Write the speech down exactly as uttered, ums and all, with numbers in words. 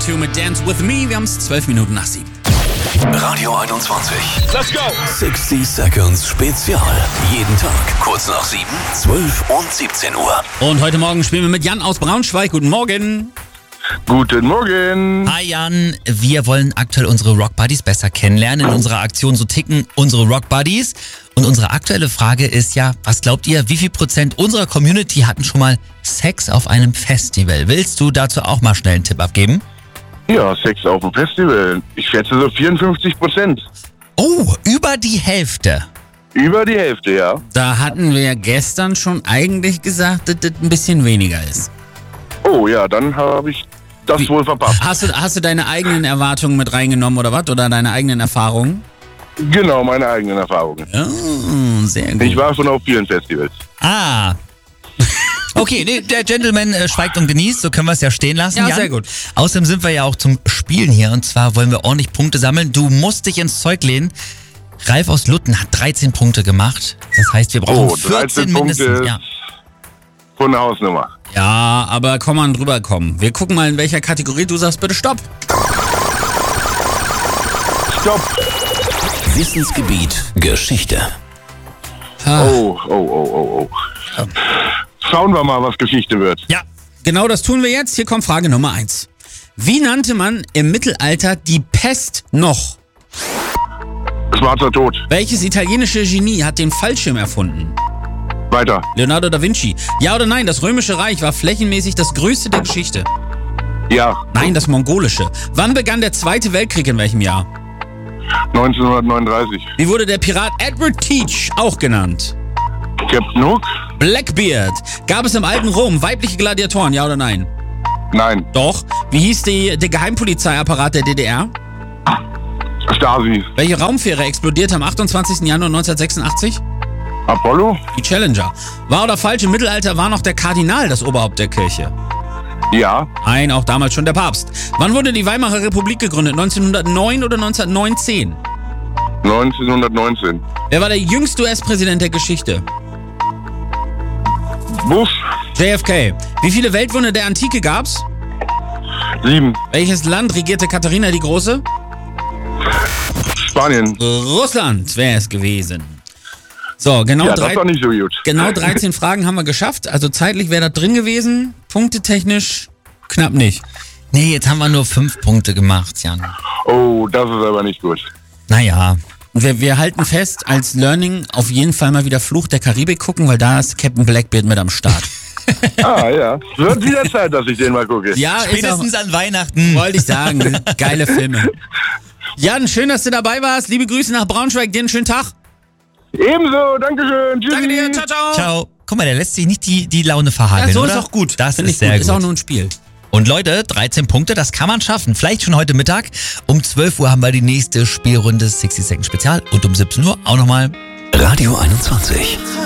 zwei mit Dance With Me. Wir haben es zwölf Minuten nach sieben. Radio einundzwanzig. Let's go! sechzig Seconds Spezial. Jeden Tag kurz nach sieben, zwölf und siebzehn Uhr. Und heute Morgen spielen wir mit Jan aus Braunschweig. Guten Morgen. Guten Morgen. Hi Jan, wir wollen aktuell unsere Rock Buddies besser kennenlernen. In unserer Aktion So ticken unsere Rock Buddies. Und unsere aktuelle Frage ist ja, was glaubt ihr, wie viel Prozent unserer Community hatten schon mal Sex auf einem Festival? Willst du dazu auch mal schnell einen Tipp abgeben? Ja, Sex auf dem Festival. Ich schätze so vierundfünfzig Prozent. Oh, über die Hälfte. Über die Hälfte, ja. Da hatten wir ja gestern schon eigentlich gesagt, dass das ein bisschen weniger ist. Oh ja, dann habe ich das Wie? wohl verpasst. Hast du, hast du deine eigenen Erwartungen mit reingenommen oder was? Oder deine eigenen Erfahrungen? Genau, meine eigenen Erfahrungen. Oh, sehr gut. Ich war schon auf vielen Festivals. Ah. Okay, nee, der Gentleman äh, schweigt und genießt, so können wir es ja stehen lassen. Ja, Jan. sehr gut. Außerdem sind wir ja auch zum Spielen hier und zwar wollen wir ordentlich Punkte sammeln. Du musst dich ins Zeug lehnen. Ralf aus Lutten hat dreizehn Punkte gemacht. Das heißt, wir brauchen Oh, vierzehn dreizehn Punkte mindestens. ist Ja. von der Hausnummer. Ja, aber komm mal drüber kommen. Wir gucken mal, in welcher Kategorie du sagst, bitte stopp. Stopp. Wissensgebiet Geschichte. Ah, Oh, oh, oh, oh, oh. Schauen wir mal, was Geschichte wird. Ja, genau das tun wir jetzt. Hier kommt Frage Nummer eins. Wie nannte man im Mittelalter die Pest noch? Schwarzer Tod. Welches italienische Genie hat den Fallschirm erfunden? Weiter. Leonardo da Vinci. Ja oder nein, das Römische Reich war flächenmäßig das größte der Geschichte. Ja. Nein, das Mongolische. Wann begann der Zweite Weltkrieg, in welchem Jahr? neunzehnhundertneununddreißig. Wie wurde der Pirat Edward Teach auch genannt? Captain Hook? Blackbeard. Gab es im alten Rom weibliche Gladiatoren, ja oder nein? Nein. Doch. Wie hieß die, der Geheimpolizeiapparat der D D R? Stasi. Welche Raumfähre explodierte am achtundzwanzigsten Januar neunzehnhundertsechsundachtzig? Apollo? Die Challenger. Wahr oder falsch, im Mittelalter war noch der Kardinal das Oberhaupt der Kirche? Ja. Nein, auch damals schon der Papst. Wann wurde die Weimarer Republik gegründet? neunzehnhundertneun oder neunzehnhundertneunzehn? neunzehnhundertneunzehn. Wer war der jüngste U S-Präsident der Geschichte? Bush? J F K. Wie viele Weltwunder der Antike gab's? Sieben. Welches Land regierte Katharina die Große? Spanien. Russland wäre es gewesen. So, genau, Ja, das drei, war nicht so gut. genau dreizehn Fragen haben wir geschafft. Also zeitlich wäre das drin gewesen. Punktetechnisch knapp nicht. Nee, jetzt haben wir nur fünf Punkte gemacht, Jan. Oh, das ist aber nicht gut. Naja. Wir, wir halten fest, als Learning auf jeden Fall mal wieder Fluch der Karibik gucken, weil da ist Captain Blackbeard mit am Start. Ah, ja. Wird wieder Zeit, dass ich den mal gucke. Ja, Spätestens ist an Weihnachten. auch, wollte ich sagen. Geile Filme. Jan, schön, dass du dabei warst. Liebe Grüße nach Braunschweig. Dir einen schönen Tag. Ebenso, Dankeschön. Tschüssi. Danke dir. Ciao, ciao. Ciao. Guck mal, der lässt sich nicht die, die Laune verhageln, Ja, so oder? ist auch gut. Das Find ist ich sehr gut. gut. Ist auch nur ein Spiel. Und Leute, dreizehn Punkte, das kann man schaffen. Vielleicht schon heute Mittag. Um zwölf Uhr haben wir die nächste Spielrunde sechzig Sekunden Spezial. Und um siebzehn Uhr auch nochmal Radio einundzwanzig.